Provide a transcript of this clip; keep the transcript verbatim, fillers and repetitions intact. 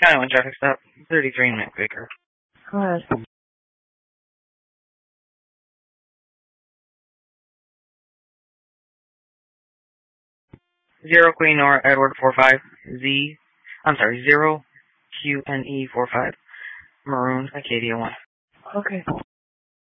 County one traffic stop, thirty-three McVicker. Go ahead. Zero Queen Nora Edward four five Z. I'm sorry, zero Q N E four five. Maroon Acadia one. Okay.